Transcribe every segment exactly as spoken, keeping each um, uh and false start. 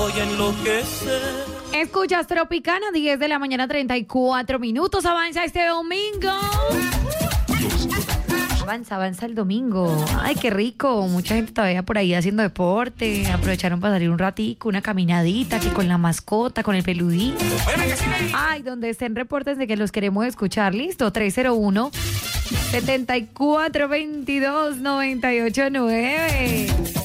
Voy a enloquecer. Escuchas Tropicana, diez de la mañana, treinta y cuatro minutos. Avanza este domingo. Avanza, avanza el domingo. Ay, qué rico. Mucha gente todavía por ahí haciendo deporte. Aprovecharon para salir un ratico, una caminadita, que con la mascota, con el peludito. Ay, donde estén reportes de que los queremos escuchar. Listo, tres cero uno, siete cuatro dos dos, nueve ocho nueve.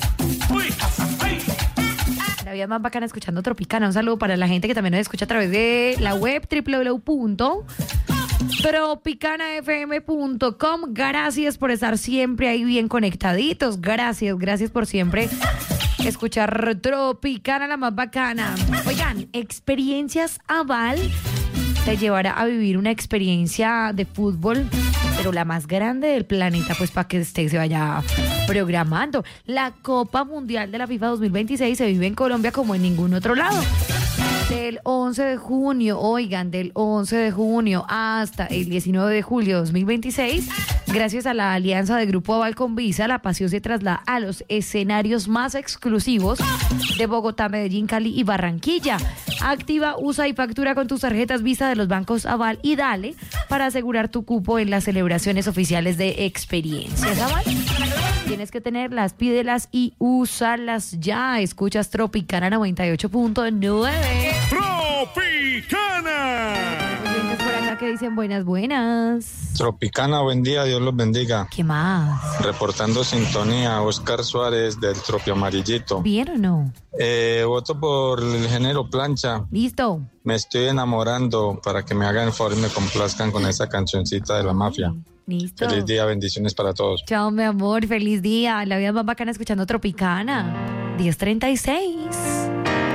La vida más bacana escuchando Tropicana. Un saludo para la gente que también nos escucha a través de la web doble u doble u doble u punto tropicana f m punto com. Gracias por estar siempre ahí bien conectaditos. Gracias, gracias por siempre escuchar Tropicana, la más bacana. Oigan, Experiencias Aval te llevará a vivir una experiencia de fútbol, pero la más grande del planeta, pues para que usted se vaya programando. La Copa Mundial de la FIFA dos mil veintiséis se vive en Colombia como en ningún otro lado. Del once de junio, oigan, del once de junio hasta el diecinueve de julio de dos mil veintiséis, gracias a la alianza de Grupo Aval con Visa, la pasión se traslada a los escenarios más exclusivos de Bogotá, Medellín, Cali y Barranquilla. Activa, usa y factura con tus tarjetas Visa de los bancos Aval y Dale para asegurar tu cupo en las celebraciones oficiales de Experiencias Aval. Tienes que tenerlas, pídelas y úsalas ya. Escuchas Tropicana noventa y ocho punto nueve. ¡Tropicana! Oyentes por acá que dicen buenas, buenas. Tropicana, buen día, Dios los bendiga. ¿Qué más? Reportando sintonía, Oscar Suárez del Tropio Amarillito. ¿Bien o no? Eh, voto por el género plancha. Listo. Me estoy enamorando para que me hagan el favor y me complazcan con esa cancioncita de la mafia. Listo. Feliz día, bendiciones para todos. Chao, mi amor, feliz día. La vida más bacana escuchando Tropicana. diez treinta y seis.